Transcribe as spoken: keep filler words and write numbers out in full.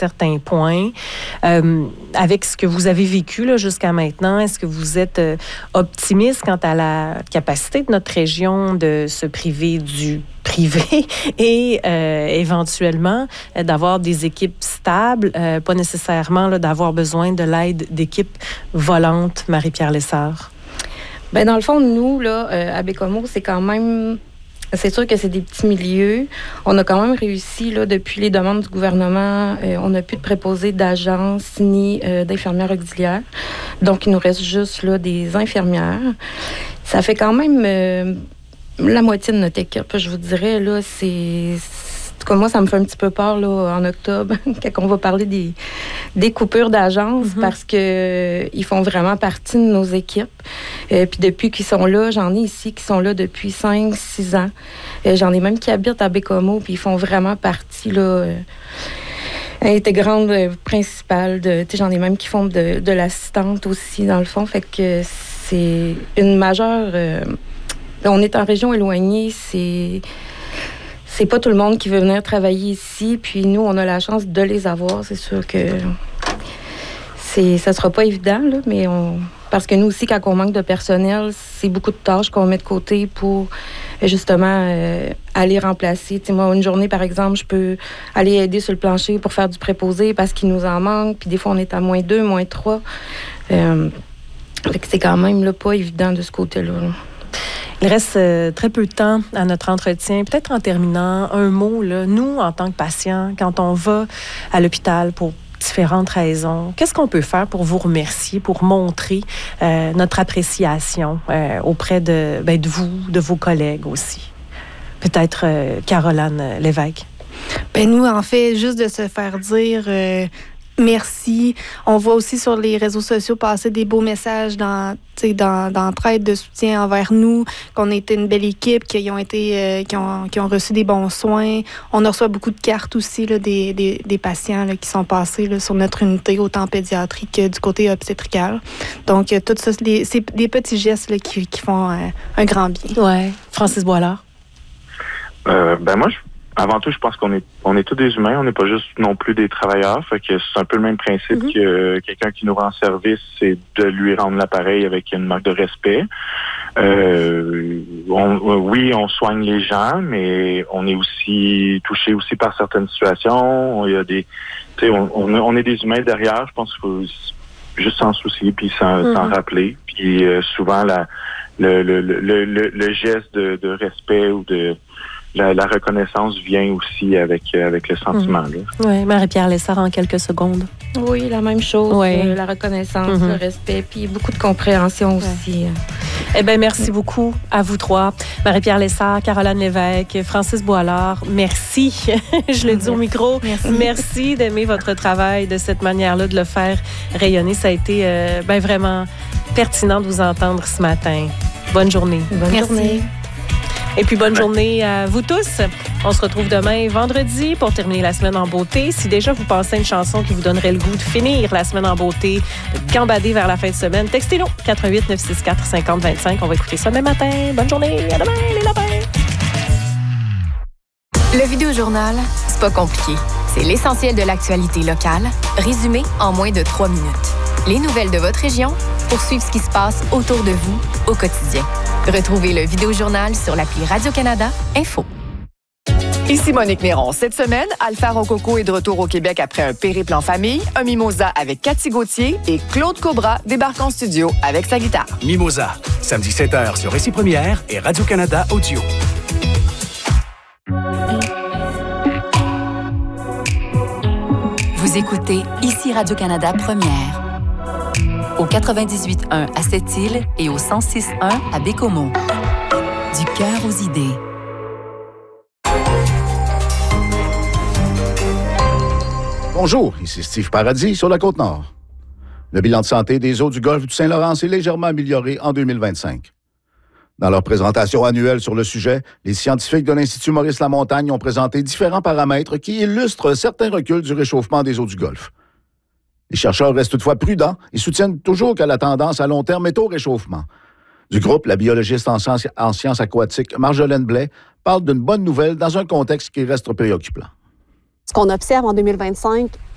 certain point. Euh, avec ce que vous avez vécu là, jusqu'à maintenant, est-ce que vous êtes euh, optimiste quant à la capacité de notre région de se priver du privé et euh, éventuellement euh, d'avoir des équipes stables, euh, pas nécessairement là, d'avoir besoin de l'aide d'équipes volantes, Marie-Pierre Lessard? Bien, dans le fond, nous, là, euh, à Baie-Comeau, c'est quand même... C'est sûr que c'est des petits milieux. On a quand même réussi, là, depuis les demandes du gouvernement, euh, on n'a plus de préposés d'agence ni euh, d'infirmières auxiliaires. Donc, il nous reste juste là, des infirmières. Ça fait quand même... Euh, la moitié de notre équipe, je vous dirais, là, c'est... Comme moi, ça me fait un petit peu peur là, en octobre, quand on va parler des, des coupures d'agence, mm-hmm. parce qu'ils font vraiment partie de nos équipes. Euh, puis depuis qu'ils sont là, j'en ai ici qui sont là depuis cinq six ans. Euh, j'en ai même qui habitent à Baie-Comeau, puis ils font vraiment partie là, euh, intégrante euh, principale. De, j'en ai même qui font de, de l'assistante aussi, dans le fond. Fait que c'est une majeure... Euh, on est en région éloignée, c'est... C'est pas tout le monde qui veut venir travailler ici, puis nous, on a la chance de les avoir. C'est sûr que c'est, ça sera pas évident, là, mais on... Parce que nous aussi, quand on manque de personnel, c'est beaucoup de tâches qu'on met de côté pour, justement, euh, aller remplacer. T'sais, moi, une journée, par exemple, je peux aller aider sur le plancher pour faire du préposé parce qu'il nous en manque, puis des fois, on est à moins deux, moins trois. Euh... Fait que c'est quand même là, pas évident de ce côté-là, là. Il reste euh, très peu de temps à notre entretien. Peut-être en terminant, un mot, là, nous, en tant que patients, quand on va à l'hôpital pour différentes raisons, qu'est-ce qu'on peut faire pour vous remercier, pour montrer euh, notre appréciation euh, auprès de, ben, de vous, de vos collègues aussi? Peut-être euh, Caroline Lévesque. Ben nous, en fait, juste de se faire dire... Euh merci. On voit aussi sur les réseaux sociaux passer des beaux messages dans, dans, d'entraide, de soutien envers nous, qu'on a été une belle équipe, qu'ils ont, été, euh, qui ont, qui ont reçu des bons soins. On reçoit beaucoup de cartes aussi là, des, des, des patients là, qui sont passés là, sur notre unité, autant pédiatrique que du côté obstétrical. Donc, euh, tout ça, c'est des, c'est des petits gestes là, qui, qui font euh, un grand bien. Oui. Francis Boilard. Euh, ben moi, je Avant tout, je pense qu'on est on est tous des humains, on n'est pas juste non plus des travailleurs. Fait que c'est un peu le même principe mm-hmm. que quelqu'un qui nous rend service, c'est de lui rendre l'appareil avec une marque de respect. Euh, on, oui, on soigne les gens, mais on est aussi touché aussi par certaines situations. Il y a des, tu sais, on, on, on est des humains derrière. Je pense qu'il faut juste s'en soucier puis s'en, mm-hmm. s'en rappeler. Puis euh, souvent la le le, le le le geste de, de respect ou de La, la reconnaissance vient aussi avec, euh, avec le sentiment. Mmh. Oui, Marie-Pierre Lessard, en quelques secondes. Oui, la même chose. Oui. Euh, la reconnaissance, mmh. le respect, puis beaucoup de compréhension ouais. aussi. Eh bien, merci mmh. beaucoup à vous trois. Marie-Pierre Lessard, Caroline Lévesque, Francis Boilard, merci. Je le dis au micro. Merci. Merci d'aimer votre travail de cette manière-là, de le faire rayonner. Ça a été euh, ben, vraiment pertinent de vous entendre ce matin. Bonne journée. Bonne merci. journée. Et puis, bonne journée à vous tous. On se retrouve demain, vendredi, pour terminer la semaine en beauté. Si déjà vous pensez à une chanson qui vous donnerait le goût de finir la semaine en beauté, de gambader vers la fin de semaine, textez-nous quatre un huit neuf six quatre cinq zéro deux cinq. On va écouter ça demain matin. Bonne journée. À demain, les lapins. Le Vidéojournal, c'est pas compliqué. C'est l'essentiel de l'actualité locale, résumé en moins de trois minutes. Les nouvelles de votre région pour suivre ce qui se passe autour de vous au quotidien. Retrouvez le Vidéojournal sur l'appli Radio-Canada Info. Ici Monique Néron. Cette semaine, Alpha Rococo est de retour au Québec après un périple en famille, un mimosa avec Cathy Gauthier et Claude Cobra débarque en studio avec sa guitare. Mimosa, samedi sept heures sur Récit Première et Radio-Canada Audio. Vous écoutez Ici Radio-Canada Première. Au quatre-vingt-dix-huit un à Sept-Îles et au cent six un à Baie-Comeau. Du cœur aux idées. Bonjour, ici Steve Paradis sur la Côte-Nord. Le bilan de santé des eaux du golfe du Saint-Laurent s'est légèrement amélioré en deux mille vingt-cinq. Dans leur présentation annuelle sur le sujet, les scientifiques de l'Institut Maurice-Lamontagne ont présenté différents paramètres qui illustrent certains reculs du réchauffement des eaux du golfe. Les chercheurs restent toutefois prudents et soutiennent toujours que la tendance à long terme est au réchauffement. Du groupe, la biologiste en sciences, en sciences aquatiques Marjolaine Blais parle d'une bonne nouvelle dans un contexte qui reste préoccupant. Ce qu'on observe en deux mille vingt-cinq,